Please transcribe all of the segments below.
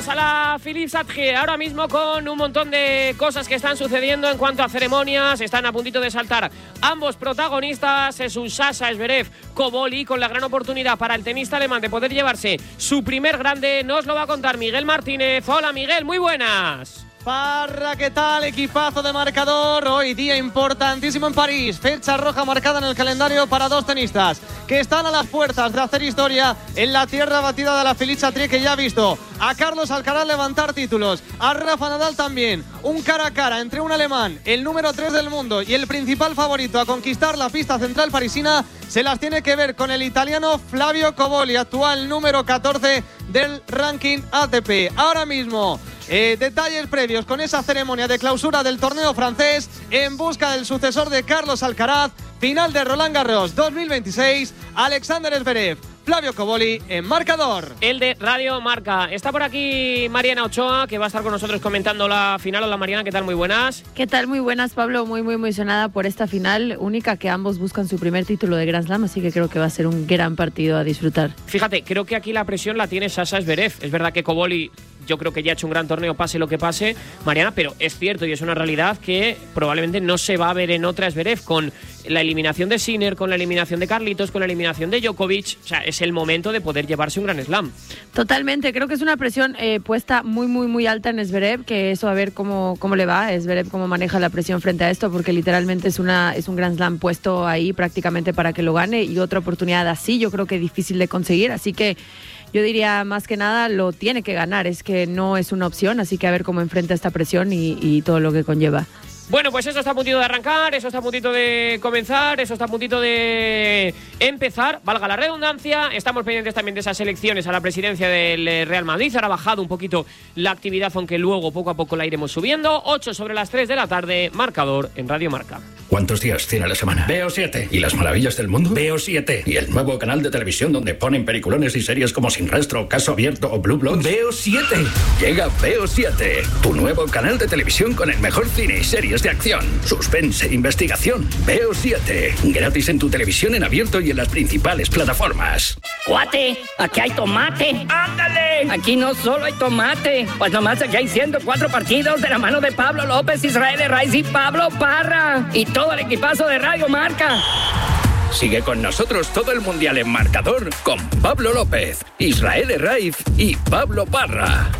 a la Philippe Chatrier ahora mismo con un montón de cosas que están sucediendo en cuanto a ceremonias. Están a puntito de saltar ambos protagonistas. Es un Sasha Zverev Koboli con la gran oportunidad para el tenista alemán de poder llevarse su primer grande. Nos lo va a contar Miguel Martínez. Hola Miguel, muy buenas. Parra, ¿qué tal? Equipazo de marcador. Hoy día importantísimo en París. Fecha roja marcada en el calendario para dos tenistas que están a las puertas de hacer historia en la tierra batida de la Philippe Chatrier, que ya ha visto a Carlos Alcaraz levantar títulos, a Rafa Nadal también. Un cara a cara entre un alemán, el número 3 del mundo y el principal favorito a conquistar la pista central parisina. Se las tiene que ver con el italiano Flavio Koboli, actual número 14 del ranking ATP. Ahora mismo, detalles previos con esa ceremonia de clausura del torneo francés en busca del sucesor de Carlos Alcaraz. Final de Roland Garros 2026. Alexander Zverev, Flavio Koboli en marcador. El de Radio Marca. Está por aquí Mariana Ochoa, que va a estar con nosotros comentando la final. Hola Mariana, ¿qué tal? Muy buenas. ¿Qué tal? Muy buenas, Pablo. Muy emocionada por esta final única, que ambos buscan su primer título de Grand Slam, así que creo que va a ser un gran partido a disfrutar. Fíjate, creo que aquí la presión la tiene Sasha Zverev. Es verdad que Koboli, yo creo que ya ha hecho un gran torneo, pase lo que pase, Mariana, pero es cierto y es una realidad que probablemente no se va a ver en otra Zverev, con la eliminación de Sinner, con la eliminación de Carlitos, con la eliminación de Djokovic. O sea, es el momento de poder llevarse un gran slam. Totalmente, creo que es una presión puesta muy alta en Zverev, que eso a ver cómo le va, Zverev cómo maneja la presión frente a esto, porque literalmente es un gran slam puesto ahí prácticamente para que lo gane, y otra oportunidad así yo creo que es difícil de conseguir, así que yo diría más que nada lo tiene que ganar, es que no es una opción, así que a ver cómo enfrenta esta presión y todo lo que conlleva. Bueno, pues eso está a puntito de arrancar, eso está a puntito de comenzar, eso está a puntito de empezar, valga la redundancia. Estamos pendientes también de esas elecciones a la presidencia del Real Madrid. Ahora ha bajado un poquito la actividad, aunque luego poco a poco la iremos subiendo. 8:03 de la tarde, marcador en Radio Marca. ¿Cuántos días tiene la semana? Veo 7. ¿Y las maravillas del mundo? Veo 7. ¿Y el nuevo canal de televisión donde ponen peliculones y series como Sin Rastro, Caso Abierto o Blue Bloods? Veo 7. Llega Veo 7, tu nuevo canal de televisión con el mejor cine y series de acción, suspense, investigación. Veo 7. Gratis en tu televisión en abierto y en las principales plataformas. Cuate, aquí hay tomate. ¡Ándale! Aquí no solo hay tomate, pues nomás aquí hay 104 partidos de la mano de Pablo López, Israel Herraiz y Pablo Parra. Y todo el equipazo de Radio Marca. Sigue con nosotros todo el mundial en marcador con Pablo López, Israel Herraiz y Pablo Parra.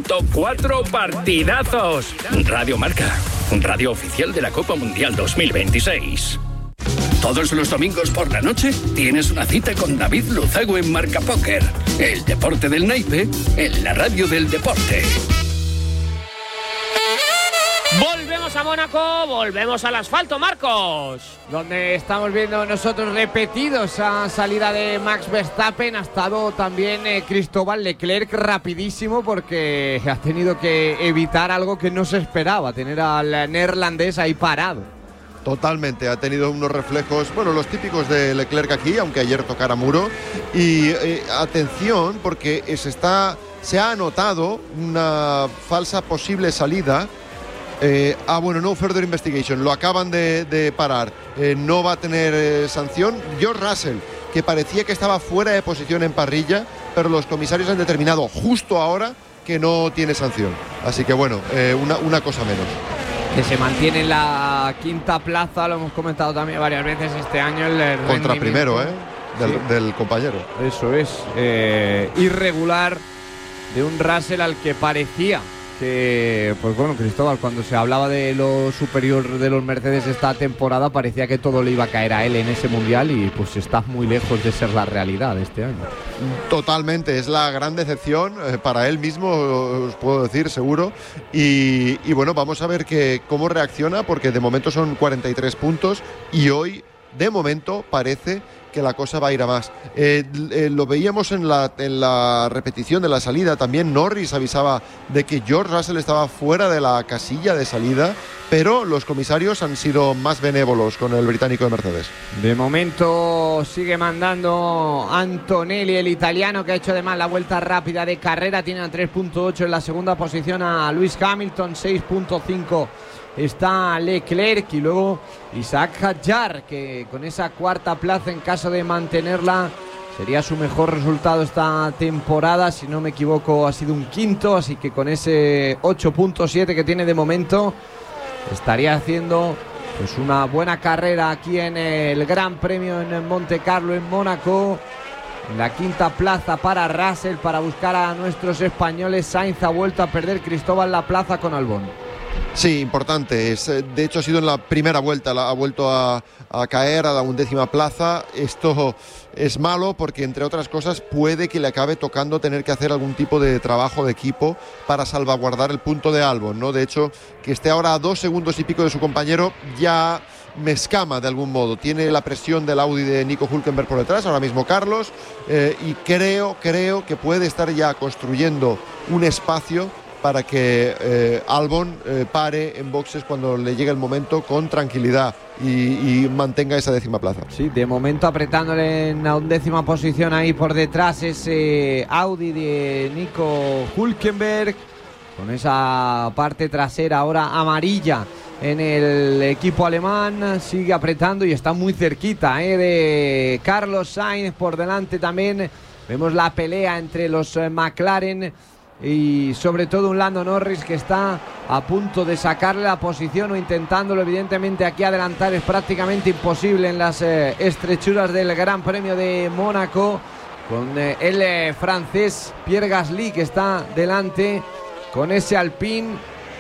104 partidazos. Radio Marca, radio oficial de la Copa Mundial 2026. Todos los domingos por la noche tienes una cita con David Luzago en Marca Póker. El deporte del naipe en la radio del deporte. Volvemos a Mónaco, volvemos al asfalto, Marcos. Donde estamos viendo nosotros repetidos esa salida de Max Verstappen. Ha estado también Cristóbal Leclerc rapidísimo, porque ha tenido que evitar algo que no se esperaba, tener al neerlandés ahí parado. Totalmente, ha tenido unos reflejos, bueno, los típicos de Leclerc aquí, aunque ayer tocara muro. Y atención, porque se ha anotado una falsa posible salida. No further investigation, lo acaban de parar, no va a tener sanción. George Russell, que parecía que estaba fuera de posición en parrilla, pero los comisarios han determinado justo ahora que no tiene sanción, así que bueno, una cosa menos. Que se mantiene en la quinta plaza, lo hemos comentado también varias veces este año. Contra primero, del compañero. Eso es, irregular de un Russell al que parecía que, pues bueno, Cristóbal, cuando se hablaba de lo superior de los Mercedes esta temporada, parecía que todo le iba a caer a él en ese mundial, y pues está muy lejos de ser la realidad de este año. Totalmente, es la gran decepción para él mismo, os puedo decir, seguro. Y bueno, vamos a ver cómo reacciona, porque de momento son 43 puntos y hoy, de momento, parece que la cosa va a ir a más. Lo veíamos en la repetición de la salida también. Norris avisaba de que George Russell estaba fuera de la casilla de salida, pero los comisarios han sido más benévolos con el británico de Mercedes. De momento sigue mandando Antonelli, el italiano, que ha hecho además la vuelta rápida de carrera. Tiene a 3.8 en la segunda posición a Lewis Hamilton, 6.5 está Leclerc, y luego Isaac Hadjar, que con esa cuarta plaza, en caso de mantenerla, Sería su mejor resultado esta temporada, si no me equivoco ha sido un quinto, así que con ese 8.7 que tiene de momento estaría haciendo pues una buena carrera aquí en el Gran Premio en Monte Carlo, en Mónaco. La quinta plaza para Russell, para buscar a nuestros españoles. Sainz ha vuelto a perder, Cristóbal, la plaza con Albon. Sí, importante. De hecho, ha sido en la primera vuelta, ha vuelto a caer a la 11ª plaza. Esto es malo porque, entre otras cosas, puede que le acabe tocando tener que hacer algún tipo de trabajo de equipo para salvaguardar el punto de Albon, ¿no? De hecho, que esté ahora a 2 segundos y pico de su compañero ya me escama de algún modo. Tiene la presión del Audi de Nico Hülkenberg por detrás, ahora mismo Carlos, y creo que puede estar ya construyendo un espacio para que Albon pare en boxes cuando le llegue el momento con tranquilidad y mantenga esa 10ª plaza. Sí, de momento apretándole en la 11ª posición ahí por detrás ese Audi de Nico Hülkenberg, con esa parte trasera ahora amarilla en el equipo alemán. Sigue apretando y está muy cerquita de Carlos Sainz. Por delante también vemos la pelea entre los McLaren y sobre todo un Lando Norris que está a punto de sacarle la posición o intentándolo. Evidentemente aquí adelantar es prácticamente imposible en las estrechuras del Gran Premio de Mónaco, con el francés Pierre Gasly que está delante con ese Alpine,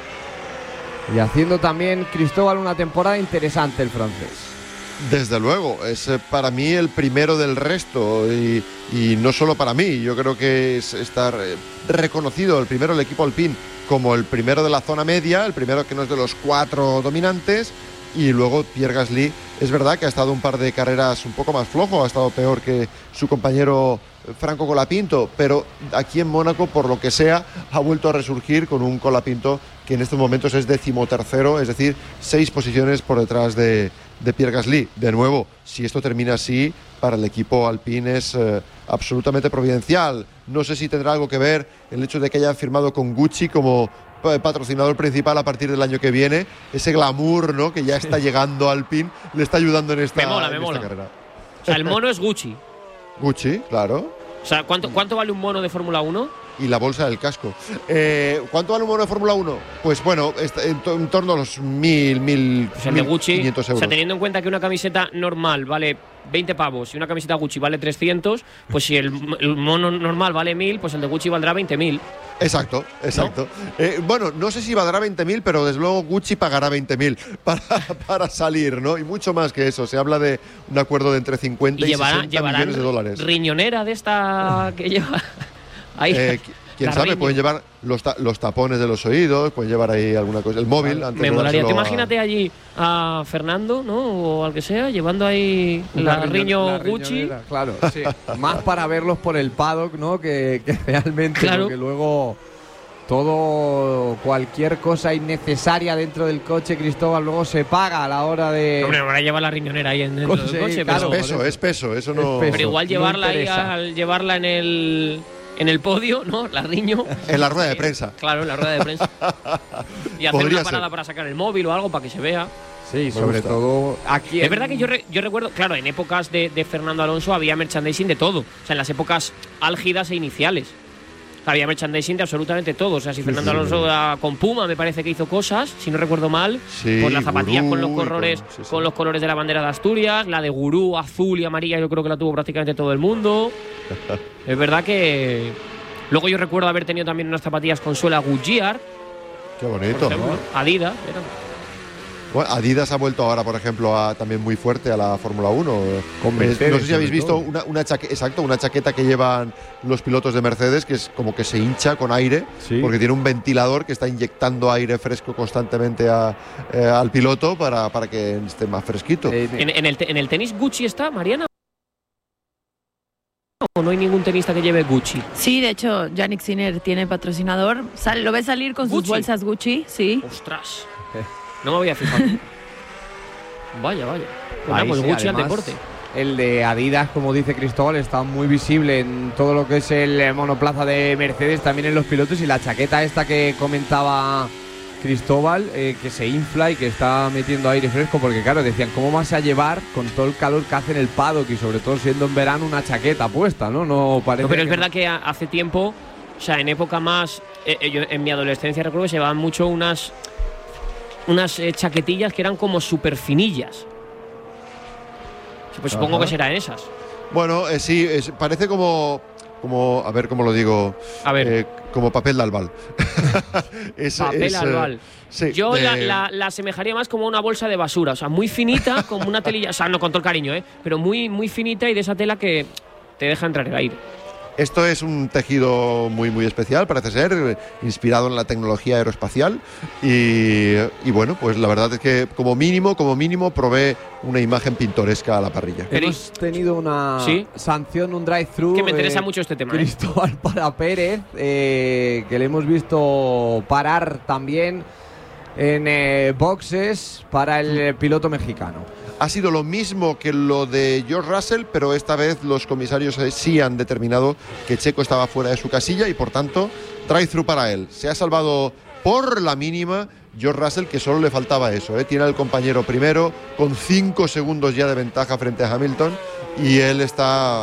y haciendo también, Cristóbal, una temporada interesante el francés. Desde luego, es para mí el primero del resto, y no solo para mí. Yo creo que es estar reconocido el primero del equipo Alpine como el primero de la zona media, el primero que no es de los 4 dominantes, y luego Pierre Gasly, es verdad que ha estado un par de carreras un poco más flojo, ha estado peor que su compañero Franco Colapinto, pero aquí en Mónaco, por lo que sea, ha vuelto a resurgir con un Colapinto que en estos momentos es 13º, es decir, 6 posiciones por detrás de Pierre Gasly. De nuevo, si esto termina así, para el equipo Alpine es absolutamente providencial. No sé si tendrá algo que ver el hecho de que hayan firmado con Gucci como patrocinador principal a partir del año que viene. Ese glamour, ¿no?, que ya está llegando a Alpine, le está ayudando en esta, me mola. carrera. O sea, el mono es Gucci. Gucci, claro. O sea, ¿cuánto vale un mono de Fórmula 1? Y la bolsa del casco. ¿Cuánto vale un mono de Fórmula 1? Pues bueno, en torno a los 1.000, o sea, de Gucci, 500 euros. O sea, teniendo en cuenta que una camiseta normal vale 20 pavos y una camiseta Gucci vale 300, pues si el mono normal vale 1.000, pues el de Gucci valdrá 20.000. Exacto. ¿No? Bueno, no sé si valdrá 20.000, pero desde luego Gucci pagará 20.000 para salir, ¿no? Y mucho más que eso. Se habla de un acuerdo de entre 50 y 60 millones de dólares. Riñonera de esta que lleva ahí. Quién sabe, pueden llevar los tapones de los oídos, pueden llevar ahí alguna cosa, el móvil. Antes me molaría. Te imagínate allí a Fernando, ¿no?, o al que sea, llevando ahí la Gucci. Claro, sí. Más para verlos por el paddock, ¿no?, que realmente, claro. Porque luego cualquier cosa innecesaria dentro del coche, Cristóbal, luego se paga a la hora de... Hombre, ahora lleva la riñonera ahí dentro del coche. Claro, es peso, eso no... Pero igual llevarla ahí, al llevarla en el podio, ¿no? La riño. En la rueda de prensa. Claro, en la rueda de prensa. Y hacer una parada para sacar el móvil o algo para que se vea. Sí, sobre todo aquí. Es verdad que yo recuerdo, claro, en épocas de Fernando Alonso había merchandising de todo. O sea, en las épocas álgidas e iniciales. Había merchandising de absolutamente todo. O sea, si Fernando Alonso con Puma me parece que hizo cosas, si no recuerdo mal, por las zapatillas con los colores, con los colores de la bandera de Asturias, la de Gurú azul y amarilla, yo creo que la tuvo prácticamente todo el mundo. Es verdad que luego yo recuerdo haber tenido también unas zapatillas con suela Goodyear. Qué bonito, ¿no? Adidas. Bueno, Adidas ha vuelto ahora, por ejemplo, también muy fuerte a la Fórmula 1. Con Mercedes, no sé si habéis visto una chaqueta que llevan los pilotos de Mercedes, que es como que se hincha con aire, porque tiene un ventilador que está inyectando aire fresco constantemente al piloto para que esté más fresquito. ¿En el tenis Gucci está, Mariana? ¿O no hay ningún tenista que lleve Gucci? Sí, de hecho, Yannick Sinner tiene patrocinador. Lo ves salir con sus bolsas Gucci, sí. ¡Ostras! No me voy a fijar. Vaya. Pues Gucci al deporte. El de Adidas, como dice Cristóbal, está muy visible en todo lo que es el monoplaza de Mercedes, también en los pilotos, y la chaqueta esta que comentaba Cristóbal, que se infla y que está metiendo aire fresco, porque claro, decían, ¿cómo vas a llevar con todo el calor que hace en el paddock y sobre todo siendo en verano una chaqueta puesta, ¿no? No parece. No, pero es verdad que hace tiempo, o sea, en época más, yo en mi adolescencia recuerdo que se llevaban mucho unas chaquetillas que eran como súper finillas. Pues supongo que serán esas. Bueno, sí, parece como, a ver cómo lo digo. A ver. Como papel de albal. Papel albal. Sí, yo la asemejaría más como una bolsa de basura, o sea, muy finita, como una telilla, o sea, no con todo el cariño, pero muy, muy finita y de esa tela que te deja entrar el aire. Esto es un tejido muy, muy especial, parece ser, inspirado en la tecnología aeroespacial. Y bueno, pues la verdad es que como mínimo provee una imagen pintoresca a la parrilla. Hemos tenido una sanción, un drive-thru. Que me interesa mucho este tema. Cristóbal para Pérez, que le hemos visto parar también en boxes para el piloto mexicano. Ha sido lo mismo que lo de George Russell, pero esta vez los comisarios sí han determinado que Checo estaba fuera de su casilla y por tanto drive-thru para él. Se ha salvado por la mínima George Russell, que solo le faltaba eso, tiene al compañero primero con 5 segundos ya de ventaja frente a Hamilton y él está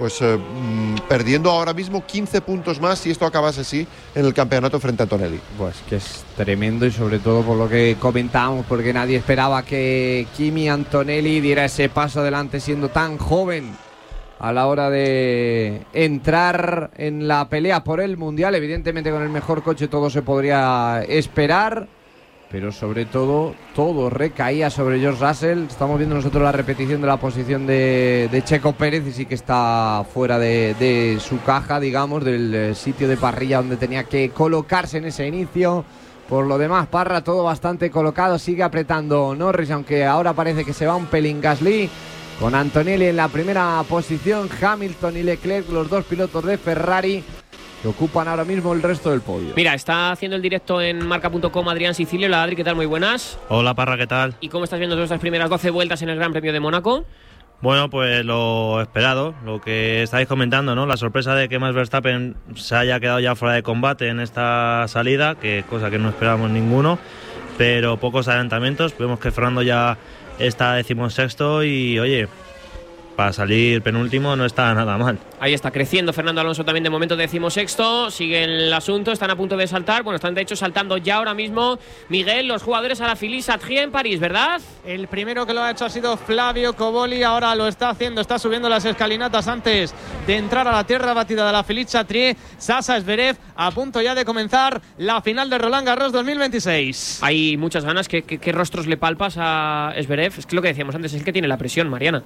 perdiendo ahora mismo 15 puntos más si esto acabase así en el campeonato frente a Antonelli. Pues que es tremendo y sobre todo por lo que comentábamos, porque nadie esperaba que Kimi Antonelli diera ese paso adelante siendo tan joven a la hora de entrar en la pelea por el Mundial. Evidentemente con el mejor coche todo se podría esperar, pero sobre todo recaía sobre George Russell. Estamos viendo nosotros la repetición de la posición de Checo Pérez y sí que está fuera de su caja, digamos, del sitio de parrilla donde tenía que colocarse en ese inicio. Por lo demás, Parra, todo bastante colocado, sigue apretando Norris, aunque ahora parece que se va un pelín Gasly, con Antonelli en la primera posición, Hamilton y Leclerc, los dos pilotos de Ferrari, que ocupan ahora mismo el resto del podio. Mira, está haciendo el directo en marca.com Adrián Sicilio. Hola Adri, ¿qué tal? Muy buenas. Hola Parra, ¿qué tal? ¿Y cómo estás viendo todas estas primeras 12 vueltas en el Gran Premio de Mónaco? Bueno, pues lo esperado, lo que estáis comentando, ¿no? La sorpresa de que Max Verstappen se haya quedado ya fuera de combate en esta salida, que cosa que no esperábamos ninguno, pero pocos adelantamientos. Vemos que Fernando ya está 16º y, oye, para salir penúltimo no está nada mal. Ahí está creciendo Fernando Alonso también de momento 16º, sigue el asunto, están a punto de saltar, bueno, están de hecho saltando ya ahora mismo, Miguel, los jugadores a la Filly-Satrier en París, ¿verdad? El primero que lo ha hecho ha sido Flavio Coboli, ahora lo está haciendo, está subiendo las escalinatas antes de entrar a la tierra batida de la Filly-Satrier. Sasha Zverev a punto ya de comenzar la final de Roland Garros 2026. Hay muchas ganas, ¿qué rostros le palpas a Zverev? Es que lo que decíamos antes, es el que tiene la presión, Mariana.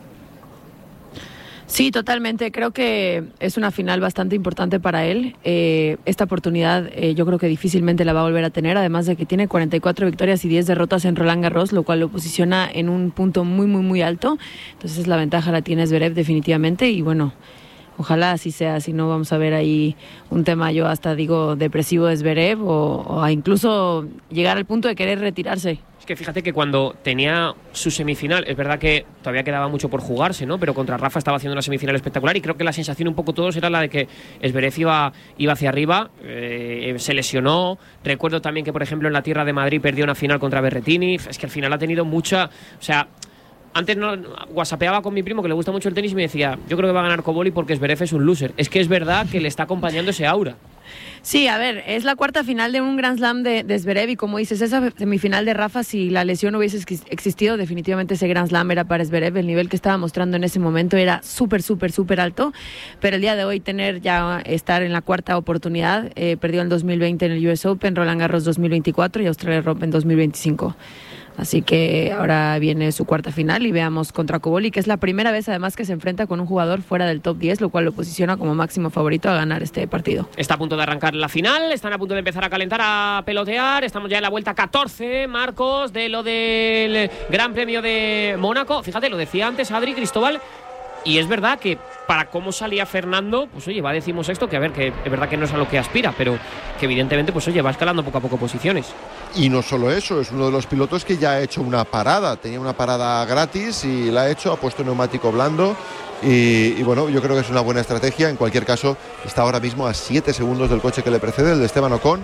Sí, totalmente. Creo que es una final bastante importante para él. Esta oportunidad yo creo que difícilmente la va a volver a tener, además de que tiene 44 victorias y 10 derrotas en Roland Garros, lo cual lo posiciona en un punto muy, muy, muy alto. Entonces la ventaja la tiene Zverev definitivamente y bueno, ojalá así sea, si no vamos a ver ahí un tema, yo hasta digo, depresivo de Zverev o a incluso llegar al punto de querer retirarse. Es que fíjate que cuando tenía su semifinal, es verdad que todavía quedaba mucho por jugarse, ¿no? Pero contra Rafa estaba haciendo una semifinal espectacular y creo que la sensación un poco todos era la de que Zverev iba hacia arriba, se lesionó. Recuerdo también que, por ejemplo, en la tierra de Madrid perdió una final contra Berrettini. Es que al final ha tenido mucha... O sea, antes no whatsappeaba con mi primo que le gusta mucho el tenis y me decía, yo creo que va a ganar Coboli porque Zverev es un loser. Es que es verdad que le está acompañando ese aura. Sí, a ver, es la cuarta final de un Grand Slam de Zverev y como dices, esa semifinal de Rafa, si la lesión no hubiese existido, definitivamente ese Grand Slam era para Zverev. El nivel que estaba mostrando en ese momento era súper, súper, súper alto, pero el día de hoy estar en la cuarta oportunidad, perdió en 2020 en el US Open, Roland Garros 2024 y Australia Open 2025. Así que ahora viene su cuarta final y veamos contra Coboli, que es la primera vez además que se enfrenta con un jugador fuera del top 10, lo cual lo posiciona como máximo favorito a ganar este partido. Está a punto de arrancar la final, están a punto de empezar a calentar, a pelotear, estamos ya en la vuelta 14, Marcos, de lo del Gran Premio de Mónaco. Fíjate, lo decía antes Adri, Cristóbal, y es verdad que para cómo salía Fernando, pues oye, va 16º, que a ver, que es verdad que no es a lo que aspira, pero que evidentemente, pues oye, va escalando poco a poco posiciones. Y no solo eso, es uno de los pilotos que ya ha hecho una parada, tenía una parada gratis y la ha hecho, ha puesto neumático blando y bueno, yo creo que es una buena estrategia. En cualquier caso, está ahora mismo a 7 segundos del coche que le precede, el de Esteban Ocon.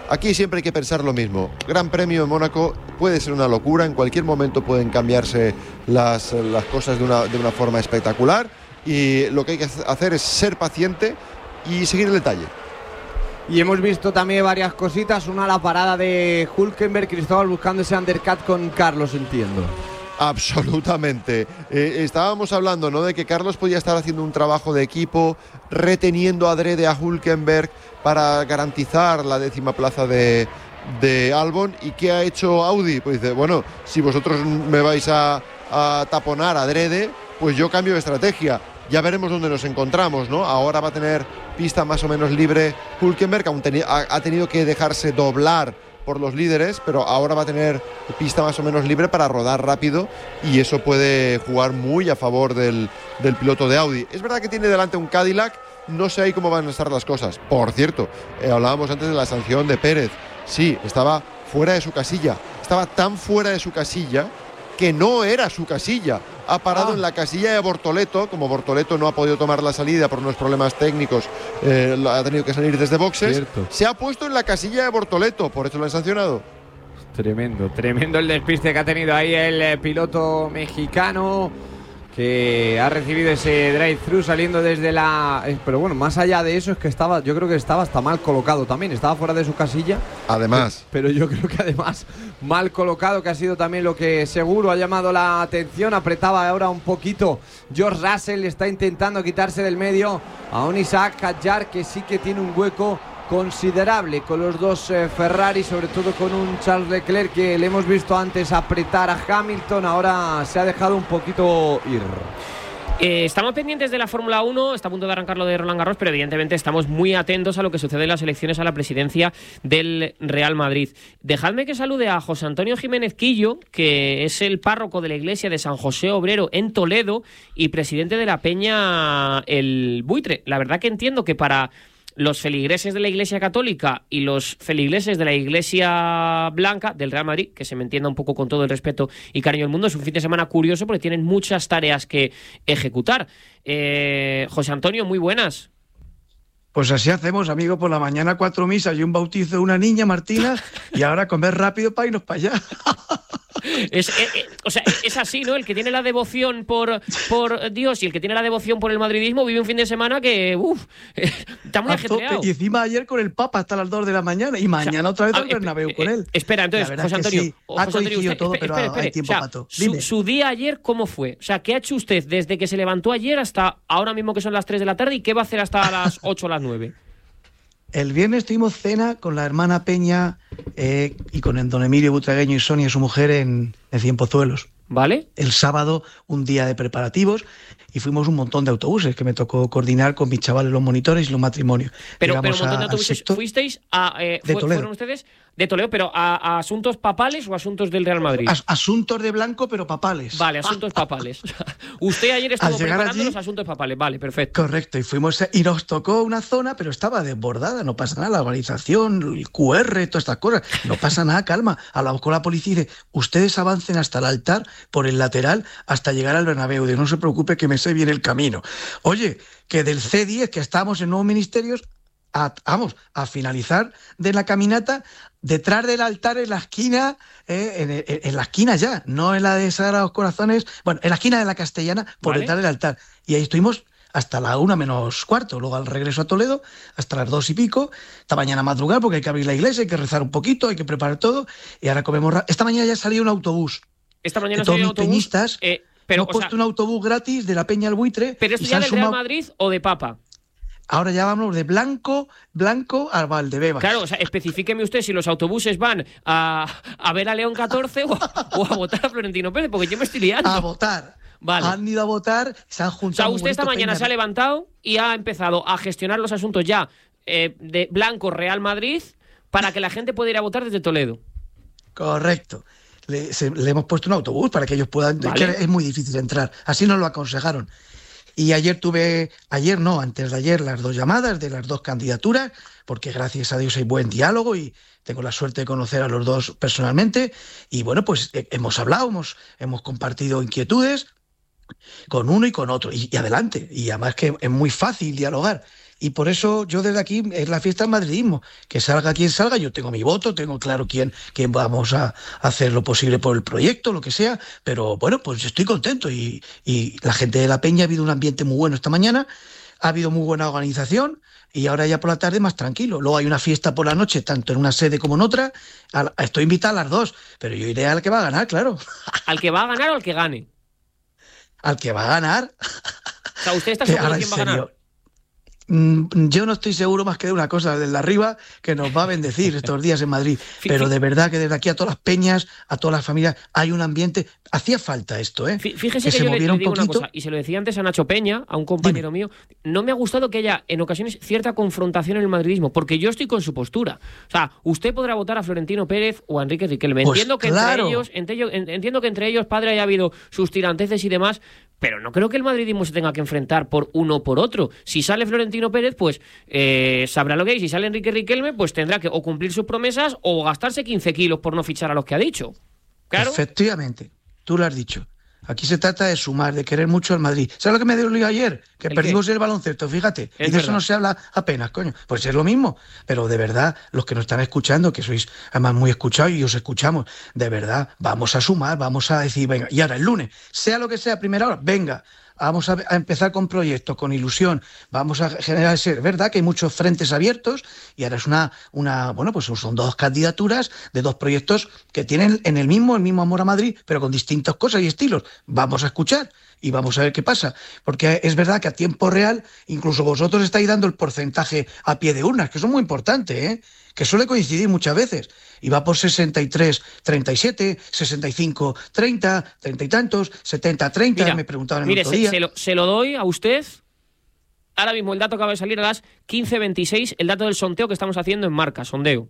Aquí siempre hay que pensar lo mismo. Gran Premio de Mónaco puede ser una locura, en cualquier momento pueden cambiarse las cosas de una forma espectacular, y lo que hay que hacer es ser paciente y seguir el detalle. Y hemos visto también varias cositas, una la parada de Hülkenberg, Cristóbal, buscando ese undercut con Carlos, entiendo. Absolutamente. Estábamos hablando, ¿no?, de que Carlos podía estar haciendo un trabajo de equipo, reteniendo adrede a Hülkenberg para garantizar la 10ª plaza de Albon. ¿Y qué ha hecho Audi? Pues dice, bueno, si vosotros me vais a taponar adrede, pues yo cambio de estrategia. Ya veremos dónde nos encontramos, ¿no? Ahora va a tener pista más o menos libre Hülkenberg, aún ha tenido que dejarse doblar por los líderes, pero ahora va a tener pista más o menos libre para rodar rápido, y eso puede jugar muy a favor del piloto de Audi. Es verdad que tiene delante un Cadillac, no sé ahí cómo van a estar las cosas. Por cierto, hablábamos antes de la sanción de Pérez. Sí, estaba fuera de su casilla, estaba tan fuera de su casilla que no era su casilla. Ha parado en la casilla de Bortoleto. Como Bortoleto no ha podido tomar la salida por unos problemas técnicos, ha tenido que salir desde boxes. Cierto. Se ha puesto en la casilla de Bortoleto, por eso lo han sancionado. Tremendo el despiste que ha tenido ahí el piloto mexicano, que ha recibido ese drive-thru saliendo desde la... Pero bueno, más allá de eso, es que yo creo que estaba hasta mal colocado también, estaba fuera de su casilla. Además. Pero yo creo que además mal colocado, que ha sido también lo que seguro ha llamado la atención. Apretaba ahora un poquito George Russell, está intentando quitarse del medio a un Isaac Hadjar, que sí que tiene un hueco considerable con los dos Ferrari, sobre todo con un Charles Leclerc que le hemos visto antes apretar a Hamilton, ahora se ha dejado un poquito ir. Estamos pendientes de la Fórmula 1, está a punto de arrancar lo de Roland Garros, pero evidentemente estamos muy atentos a lo que sucede en las elecciones a la presidencia del Real Madrid. Dejadme que salude a José Antonio Jiménez Quillo, que es el párroco de la iglesia de San José Obrero en Toledo y presidente de la Peña El Buitre. La verdad que entiendo que para los feligreses de la Iglesia Católica y los feligreses de la Iglesia Blanca del Real Madrid, que se me entienda un poco con todo el respeto y cariño del mundo, es un fin de semana curioso porque tienen muchas tareas que ejecutar. José Antonio, muy buenas. Pues así hacemos, amigo, por la mañana 4 misas y un bautizo de una niña, Martina, y ahora comer rápido para irnos para allá. O sea, es así, ¿no? El que tiene la devoción por Dios y el que tiene la devoción por el madridismo vive un fin de semana que, está muy ajetreado. Y encima ayer con el Papa hasta las 2 de la mañana y mañana otra vez al Bernabéu con él. Espera, entonces, José Antonio. Sí, ha coincidido todo, pero hay tiempo para todo. Su día ayer, ¿cómo fue? O sea, ¿qué ha hecho usted desde que se levantó ayer hasta ahora mismo que son las 3 de la tarde y qué va a hacer hasta las 8 o las 9? El viernes tuvimos cena con la hermana Peña y con el don Emilio Butragueño y Sonia, su mujer, en Cienpozuelos. ¿Vale? El sábado, un día de preparativos, y fuimos un montón de autobuses que me tocó coordinar con mis chavales, los monitores y los matrimonios. Pero un montón de autobuses. ¿Fuisteis a... ¿Fueron ustedes de Toledo, pero a asuntos papales o asuntos del Real Madrid? Asuntos de blanco, pero papales. Vale, asuntos papales. Usted ayer estuvo preparando allí los asuntos papales. Vale, perfecto. Correcto, y nos tocó una zona, pero estaba desbordada, no pasa nada, la organización, el QR, todas estas cosas, no pasa nada, calma. Hablamos con la policía y dice, ustedes avancen hasta el altar, por el lateral, hasta llegar al Bernabéu, no se preocupe que me sé bien el camino. Oye, que del C10, que estábamos en Nuevos Ministerios, a finalizar de la caminata, detrás del altar, en la esquina, en la esquina ya, no en la de Sagrados Corazones, bueno, en la esquina de la Castellana, por detrás del altar. Y ahí estuvimos hasta la 1 menos cuarto, luego al regreso a Toledo, hasta las 2 y pico, esta mañana madrugar, porque hay que abrir la iglesia, hay que rezar un poquito, hay que preparar todo, y ahora comemos... Esta mañana ya salió un autobús. Esta mañana salió un autobús. Peñistas, pero, hemos puesto un autobús gratis de la Peña El Buitre. ¿Pero esto ya del Real Madrid o de Papa? Ahora ya vamos de blanco a Valdebebas. Claro, o sea, especifíqueme usted si los autobuses van a ver a León 14 o a votar a Florentino Pérez, porque yo me estoy liando. A votar. Vale. Han ido a votar, se han juntado. O sea, usted esta mañana se ha levantado y ha empezado a gestionar los asuntos ya de blanco Real Madrid para que la gente pueda ir a votar desde Toledo. Correcto. Le hemos puesto un autobús para que ellos puedan... ¿Vale? Es muy difícil entrar. Así nos lo aconsejaron. Y antes de ayer, las 2 llamadas de las 2 candidaturas, porque gracias a Dios hay buen diálogo y tengo la suerte de conocer a los 2 personalmente. Y bueno, pues hemos hablado, hemos compartido inquietudes con uno y con otro. Y adelante. Y además que es muy fácil dialogar. y por eso yo desde aquí es la fiesta del madridismo, que salga quien salga, yo tengo mi voto, tengo claro quién vamos a hacer lo posible por el proyecto, lo que sea, pero bueno, pues estoy contento y la gente de la Peña, ha habido un ambiente muy bueno esta mañana, ha habido muy buena organización y ahora ya por la tarde más tranquilo. Luego hay una fiesta por la noche, tanto en una sede como en otra. Estoy invitado a las dos, pero yo iré al que va a ganar, claro. ¿Al que va a ganar o al que gane? Al que va a ganar. O sea, ¿usted está seguro de quién va a ganar? Yo no estoy seguro más que de una cosa, del de arriba, que nos va a bendecir estos días en Madrid. Pero de verdad que desde aquí a todas las peñas, a todas las familias, hay un ambiente. Hacía falta esto, ¿eh? Fíjese que yo le digo una cosa, y se lo decía antes a Nacho Peña, a un compañero mío, no me ha gustado que haya en ocasiones cierta confrontación en el madridismo, porque yo estoy con su postura. O sea, usted podrá votar a Florentino Pérez o a Enrique Riquelme. Pues entiendo que entre ellos, padre, haya habido sus tiranteces y demás, pero no creo que el madridismo se tenga que enfrentar por uno o por otro. Si sale Florentino Pérez, pues sabrá lo que hay. Si sale Enrique Riquelme, pues tendrá que o cumplir sus promesas o gastarse 15 kilos por no fichar a los que ha dicho. Claro. Efectivamente, tú lo has dicho. Aquí se trata de sumar, de querer mucho al Madrid. ¿Sabes lo que me dolió ayer? Que perdimos el baloncesto, fíjate. Y de eso no se habla apenas, coño. Pues es lo mismo. Pero de verdad, los que nos están escuchando, que sois además muy escuchados y os escuchamos, de verdad, vamos a sumar, vamos a decir, venga, y ahora el lunes, sea lo que sea, primera hora, venga. Vamos a empezar con proyectos, con ilusión, vamos a generar es verdad que hay muchos frentes abiertos y ahora es bueno, pues son dos candidaturas de dos proyectos que tienen el mismo amor a Madrid, pero con distintas cosas y estilos. Vamos a escuchar y vamos a ver qué pasa, porque es verdad que a tiempo real, incluso vosotros estáis dando el porcentaje a pie de urnas, que eso es muy importante, ¿eh? Que suele coincidir muchas veces, y va por 63-37, 65-30, 30 y tantos, 70-30, me preguntaban el otro día. Se lo doy a usted. Ahora mismo el dato acaba de salir a las 15:26, el dato del sondeo que estamos haciendo en Marca, sondeo.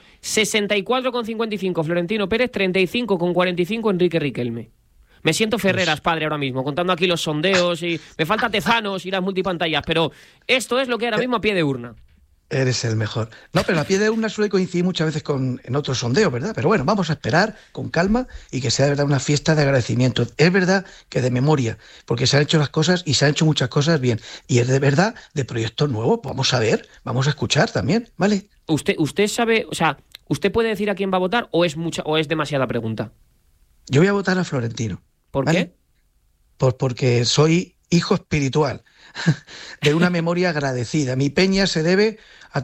64,55 Florentino Pérez, 35,45 Enrique Riquelme. Me siento Ferreras, padre, ahora mismo, contando aquí los sondeos y me falta Tezanos y las multipantallas, pero esto es lo que ahora mismo a pie de urna. Eres el mejor. No, pero a pie de urna suele coincidir muchas veces en otros sondeos, ¿verdad? Pero bueno, vamos a esperar con calma y que sea de verdad una fiesta de agradecimiento. Es verdad que de memoria, porque se han hecho las cosas y se han hecho muchas cosas bien. Y es de verdad de proyectos nuevos. Vamos a ver, vamos a escuchar también, ¿vale? ¿Usted sabe, o sea, usted puede decir a quién va a votar o es demasiada pregunta? Yo voy a votar a Florentino. ¿Por qué? Porque soy hijo espiritual de una memoria agradecida. Mi peña se debe